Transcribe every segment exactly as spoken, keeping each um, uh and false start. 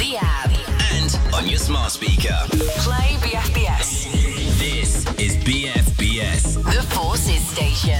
the app, and on your smart speaker. play B F B S. This is B F B S. The Forces Station.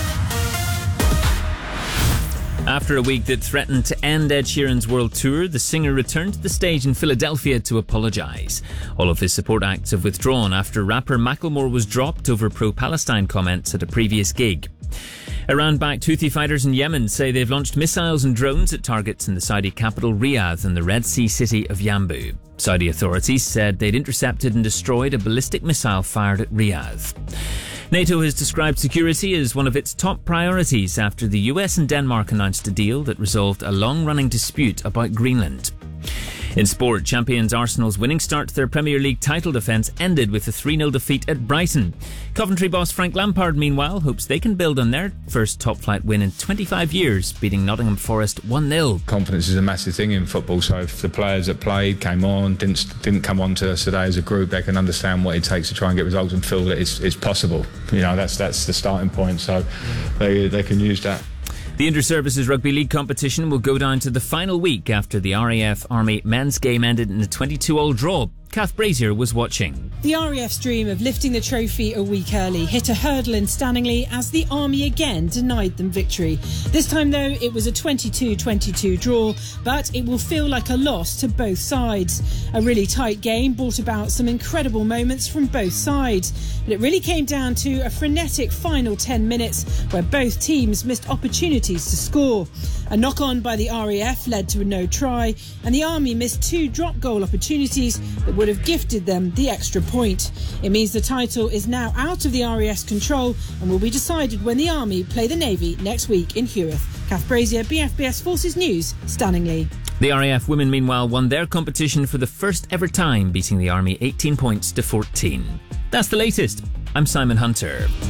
After a week that threatened to end Ed Sheeran's world tour, the singer returned to the stage in Philadelphia to apologise. All of his support acts have withdrawn after rapper Macklemore was dropped over pro-Palestine comments at a previous gig. Iran-backed Houthi fighters in Yemen say they've launched missiles and drones at targets in the Saudi capital Riyadh and the Red Sea city of Yanbu. Saudi authorities said they'd intercepted and destroyed a ballistic missile fired at Riyadh. NATO has described security as one of its top priorities after the U S and Denmark announced a deal that resolved a long-running dispute about Greenland. In sport, champions Arsenal's winning start to their Premier League title defence ended with a three nil defeat at Brighton. Coventry boss Frank Lampard, meanwhile, hopes they can build on their first top-flight win in twenty-five years, beating Nottingham Forest one nil. Confidence is a massive thing in football, so if the players that played, came on, didn't didn't come on to us today as a group, they can understand what it takes to try and get results and feel that it's, it's possible. You know, that's that's the starting point, so they they can use that. The Inter-Services Rugby League competition will go down to the final week after the R A F Army men's game ended in a twenty-two all draw. Kath Brazier was watching. The R A F's dream of lifting the trophy a week early hit a hurdle in Stanningley as the Army again denied them victory. This time, though, it was a twenty-two twenty-two draw, but it will feel like a loss to both sides. A really tight game brought about some incredible moments from both sides, but it really came down to a frenetic final ten minutes where both teams missed opportunities to score. A knock-on by the R A F led to a no try, and the Army missed two drop goal opportunities that would have gifted them the extra point. It means the title is now out of the R A F's control and will be decided when the Army play the Navy next week in Heworth. Kath Brazier, B F B S Forces News, Stanningley. The R A F women, meanwhile, won their competition for the first ever time, beating the Army eighteen points to fourteen. That's the latest. I'm Simon Hunter.